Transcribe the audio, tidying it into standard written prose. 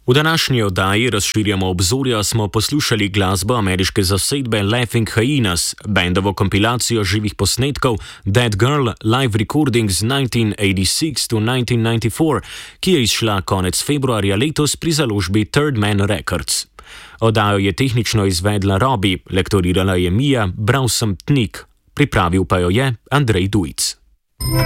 V današnji oddaji Razširjamo obzorja smo poslušali glasbo ameriške zasedbe Laughing Hyenas, bendovo kompilacijo živih posnetkov Dead Girl Live Recordings 1986 to 1994, ki je izšla konec februarja letos pri založbi Third Man Records. Oddajo je tehnično izvedla Robi, lektorirala je Mija, bral sem Tnik, pripravil pa jo je Andrej Dujic.